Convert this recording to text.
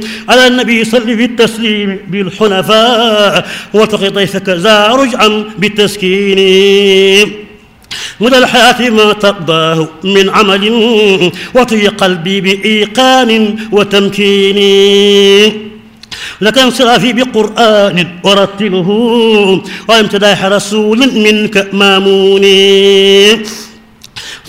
على النبي صل بالتسليم بالحنفاء واتق ضيفك ذا رجعا بالتسكين مدى الحياة ما تقضاه من عمل وطي قلبي بإيقان وتمكين لك انصرافي بقرآن ورتله وامتداح رسول منك ماموني